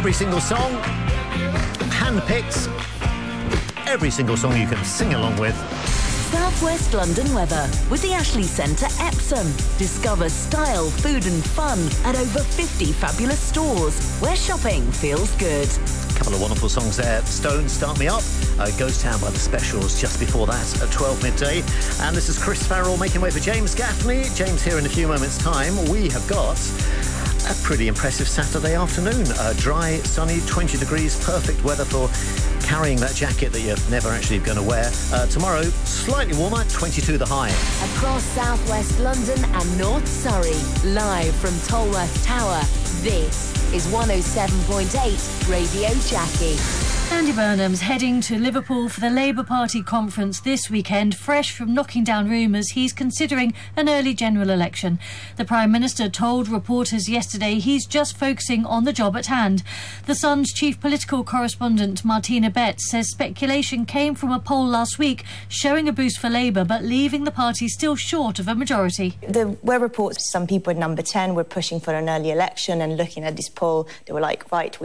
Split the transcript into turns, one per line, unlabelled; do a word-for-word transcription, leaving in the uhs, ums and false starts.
every single song, hand-picked, every single song you can sing along with.
South West London weather with the Ashley Centre Epsom. Discover style, food and fun at over fifty fabulous stores where shopping feels good.
A couple of wonderful songs there. Stone, Start Me Up. Uh, Ghost Town by the Specials just before that at twelve midday. And this is Chris Farrell making way for James Gaffney. James here in a few moments' time. We have got a pretty impressive Saturday afternoon. Uh, dry, sunny, twenty degrees, perfect weather for carrying that jacket that you're never actually going to wear. Uh, tomorrow, slightly warmer, twenty-two the high.
Across South West London and North Surrey, live from Tolworth Tower, this is one oh seven point eight Radio Jackie.
Andy Burnham's heading to Liverpool for the Labour Party conference this weekend, fresh from knocking down rumours he's considering an early general election. The Prime Minister told reporters yesterday he's just focusing on the job at hand. The Sun's chief political correspondent Martina Betts says speculation came from a poll last week showing a boost for Labour but leaving the party still short of a majority.
There were reports some people at number ten were pushing for an early election, and looking at this poll they were like, right,